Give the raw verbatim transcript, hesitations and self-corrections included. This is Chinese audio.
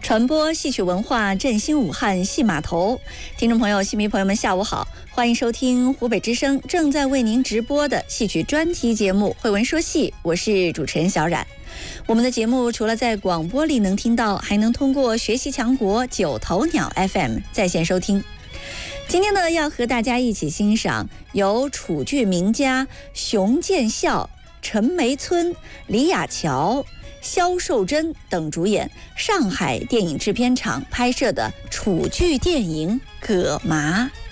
传播戏曲文化，振兴武汉戏码头。听众朋友、戏迷朋友们，下午好，欢迎收听湖北之声正在为您直播的戏曲专题节目《慧文说戏》，我是主持人小冉。我们的节目除了在广播里能听到，还能通过学习强国九头鸟 F M 在线收听。今天呢，要和大家一起欣赏由楚剧名家熊建孝、陈梅村、李雅乔、萧寿珍等主演上海电影制片厂拍摄的楚剧电影《葛麻》。